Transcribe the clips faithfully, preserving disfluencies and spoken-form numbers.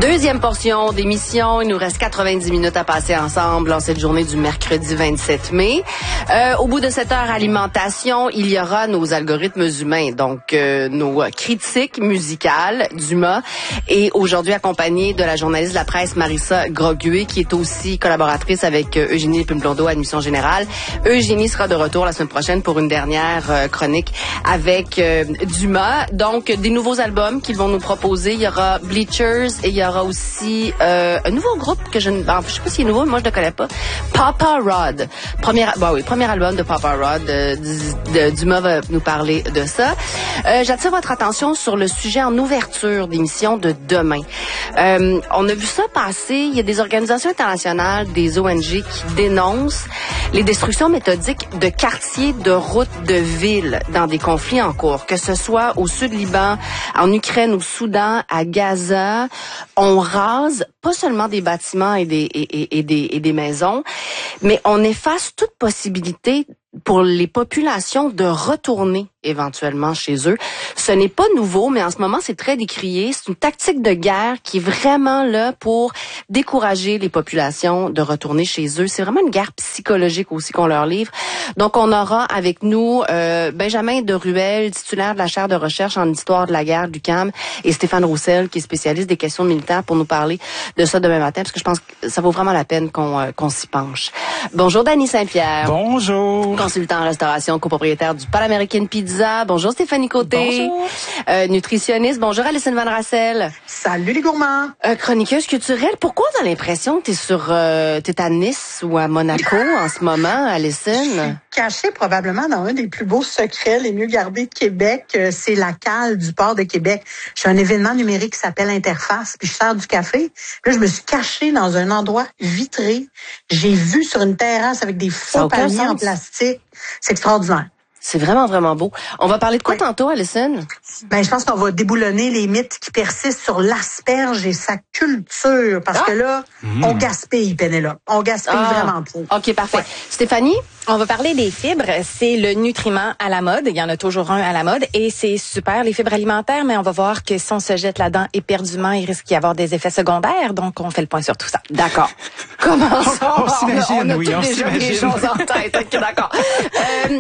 Deuxième portion d'émission. Il nous reste quatre-vingt-dix minutes à passer ensemble en cette journée du mercredi vingt-sept mai. Euh, au bout de cette heure alimentation, il y aura nos algorithmes humains, donc euh, nos critiques musicales d'Uma. Et aujourd'hui accompagnée de la journaliste de la presse Marissa Groguet, qui est aussi collaboratrice avec euh, Eugénie Pimblondeau à Admission Générale. Eugénie sera de retour la semaine prochaine pour une dernière euh, chronique avec euh, Duma. Donc, des nouveaux albums qu'ils vont nous proposer. Il y aura Bleachers et il y aura aussi euh, un nouveau groupe que je ne ben, je sais pas s'il est nouveau, moi je ne le connais pas. Papa Rod. Premier, bah oui, premier album de Papa Rod. Euh, de, de, Duma va nous parler de ça. Euh, j'attire votre attention sur le sujet en ouverture d'émission de demain. Euh, on a vu ça passer. Il y a des organisations internationales, des O N G qui dénoncent les destructions méthodiques de quartiers, de routes, de villes dans des conflits en cours, que ce soit au sud Liban, en Ukraine, au Soudan, à Gaza. On rase pas seulement des bâtiments et des, et, et, et des, et des maisons, mais on efface toute possibilité pour les populations de retourner éventuellement chez eux. Ce n'est pas nouveau, mais en ce moment, c'est très décrié. C'est une tactique de guerre qui est vraiment là pour décourager les populations de retourner chez eux. C'est vraiment une guerre psychologique aussi qu'on leur livre. Donc, on aura avec nous euh, Benjamin Deruel, titulaire de la chaire de recherche en histoire de la guerre du l'U Q A M, et Stéphane Roussel, qui est spécialiste des questions militaires, pour nous parler de ça demain matin, parce que je pense que ça vaut vraiment la peine qu'on euh, qu'on s'y penche. Bonjour, Dany Saint-Pierre. Bonjour. Consultant en restauration, copropriétaire du Pan-Américaine Pizza. Bonjour Stéphanie Côté. Bonjour. Euh, nutritionniste. Bonjour Alison Van Rassel. Salut les gourmands. Euh, chroniqueuse culturelle. Pourquoi t'as l'impression que t'es sur, euh, t'es à Nice ou à Monaco en ce moment, Alison? Je suis cachée probablement dans un des plus beaux secrets, les mieux gardés de Québec. Euh, c'est la cale du port de Québec. J'ai un événement numérique qui s'appelle Interface, puis je sers du café. Puis là, je me suis cachée dans un endroit vitré. J'ai vu sur une terrasse avec des faux palmiers en plastique. C'est extraordinaire. C'est vraiment, vraiment beau. On va parler de quoi oui. tantôt, Alison? Ben, je pense qu'on va déboulonner les mythes qui persistent sur l'asperge et sa culture. Parce ah. que là, mmh. on gaspille, Pénélope. On gaspille ah. vraiment trop. OK, parfait. Ouais. Stéphanie? On va parler des fibres. C'est le nutriment à la mode. Il y en a toujours un à la mode. Et c'est super, les fibres alimentaires. Mais on va voir que si on se jette là-dedans éperdument, il risque d'y avoir des effets secondaires. Donc, on fait le point sur tout ça. D'accord. Commençons. On, on s'imagine, on a oui, on s'imagine. des choses en tête. OK, d'accord. Euh,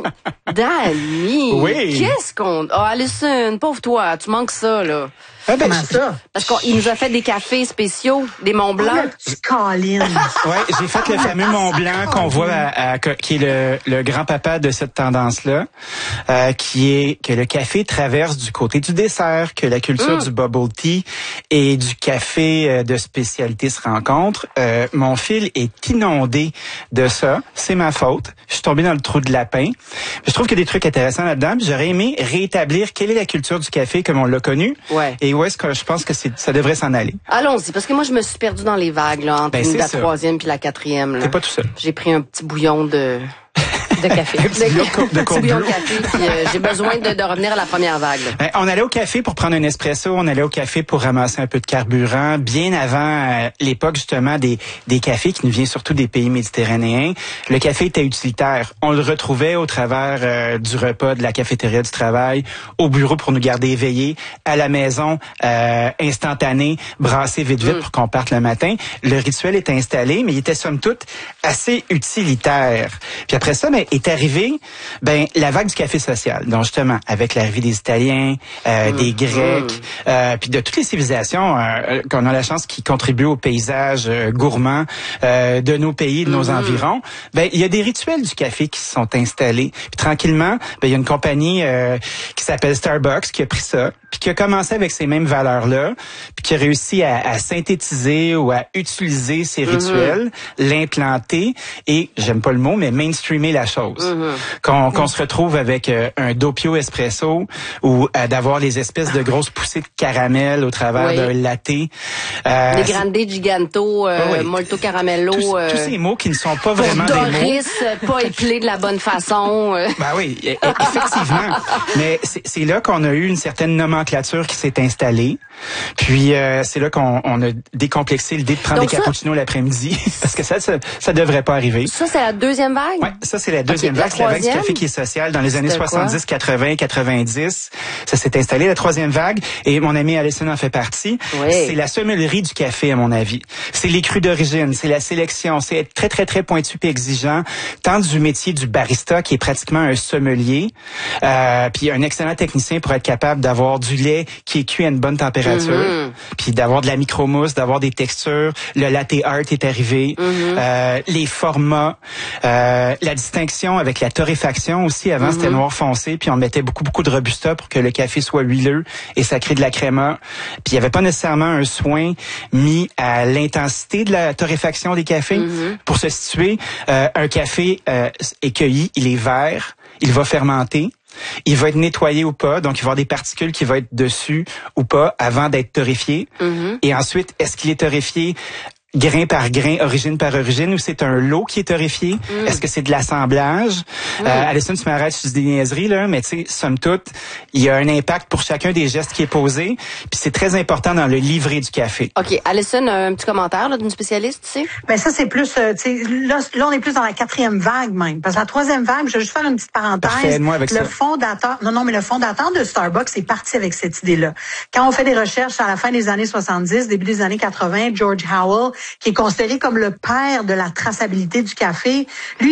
Dany, oui. qu'est-ce qu'on... Oh, Alison, pauvre toi, tu manques ça, là. Ah ben, Comment ça? Parce qu'il nous a fait des cafés spéciaux, des Mont Blanc. Oh, Colin. Ouais, j'ai fait le fameux Mont Blanc qu'on voit, à, à, qui est le, le grand-papa de cette tendance-là, euh, qui est que le café traverse du côté du dessert, que la culture mmh. du bubble tea et du café de spécialité se rencontrent. Euh, mon fil est inondé de ça. C'est ma faute. Je suis tombé dans le trou de lapin. Je trouve qu'il y a des trucs intéressants là-dedans. J'aurais aimé rétablir quelle est la culture du café comme on l'a connue. Ouais. Et où est-ce que je pense que c'est, ça devrait s'en aller? Allons-y, parce que moi, je me suis perdue dans les vagues, là, entre ben, la ça. troisième puis la quatrième. T'es pas tout seul. J'ai pris un petit bouillon de... de café. Un petit bouillon de, de cold brew. de café, puis euh, j'ai besoin de, de revenir à la première vague. Ben, on allait au café pour prendre un espresso, on allait au café pour ramasser un peu de carburant, bien avant euh, l'époque justement des, des cafés qui nous viennent surtout des pays méditerranéens. Le café était utilitaire. On le retrouvait au travers euh, du repas, de la cafétéria du travail, au bureau pour nous garder éveillés, à la maison, euh, instantané, brasser vite vite mm. pour qu'on parte le matin. Le rituel est installé, mais il était somme toute assez utilitaire. Puis après ça, ben, est arrivé ben la vague du café social. Donc justement avec l'arrivée des Italiens, euh, mmh. des Grecs, mmh. euh, puis de toutes les civilisations euh, qu'on a la chance qui contribuent au paysage euh, gourmand euh, de nos pays, de nos mmh. environs. Ben il y a des rituels du café qui se sont installés. Puis tranquillement, ben il y a une compagnie euh, qui s'appelle Starbucks qui a pris ça, puis qui a commencé avec ces mêmes valeurs-là, puis qui a réussi à, à synthétiser ou à utiliser ces rituels, mmh. l'implanter et j'aime pas le mot, mais mainstreamer la chose. Mm-hmm. Qu'on, qu'on se retrouve avec euh, un doppio espresso ou euh, d'avoir les espèces de grosses poussées de caramel au travers oui. d'un latte. Euh, des grande giganto, euh, oui. molto caramello. Tous, euh, tous ces mots qui ne sont pas vraiment Doris, des mots. Doris, pas épilé de la bonne façon. Ben oui, effectivement. Mais c'est, c'est là qu'on a eu une certaine nomenclature nomenclature qui s'est installée. Puis euh, c'est là qu'on on a décomplexé l'idée de prendre Donc des ça, cappuccinos l'après-midi parce que ça, ça ça devrait pas arriver. Ça c'est la deuxième vague? Ouais, ça c'est la deuxième okay, vague, c'est la vague du café qui est social dans les années soixante-dix, quatre-vingts, quatre-vingt-dix. Ça s'est installé la troisième vague et mon ami Alison en fait partie. Oui. C'est la sommellerie du café à mon avis. C'est les crus d'origine, c'est la sélection, c'est être très très très pointu et exigeant tant du métier du barista qui est pratiquement un sommelier, euh, puis un excellent technicien pour être capable d'avoir du lait qui est cuit à une bonne température, mm-hmm. puis d'avoir de la micromousse, d'avoir des textures. Le latte art est arrivé, mm-hmm. euh, les formats, euh, la distinction avec la torréfaction aussi. Avant, mm-hmm. c'était noir foncé, puis on mettait beaucoup beaucoup de robusta pour que le café soit huileux et ça crée de la créma. Puis il y avait pas nécessairement un soin mis à l'intensité de la torréfaction des cafés. Mm-hmm. Pour se situer, euh, un café euh, est cueilli, il est vert, il va fermenter. Il va être nettoyé ou pas, donc il va y avoir des particules qui vont être dessus ou pas avant d'être torréfié. Mm-hmm. Et ensuite, est-ce qu'il est torréfié grain par grain, origine par origine, ou c'est un lot qui est torréfié? Mm. Est-ce que c'est de l'assemblage? Mm. Euh, Alison, tu m'arrêtes, je dis des niaiseries, là, mais tu sais, somme toute, il y a un impact pour chacun des gestes qui est posé, puis c'est très important dans le livret du café. OK. Alison, un petit commentaire là, d'une spécialiste, tu sais? Ben ça, c'est plus, euh, tu sais, là, là, on est plus dans la quatrième vague même. Parce que la troisième vague, je vais juste faire une petite parenthèse. Parfait, moi avec le ça. fondateur, non, non, mais le fondateur de Starbucks est parti avec cette idée-là. Quand on fait des recherches à la fin des années soixante-dix, début des années quatre-vingts, George Howell, qui est considéré comme le père de la traçabilité du café, lui,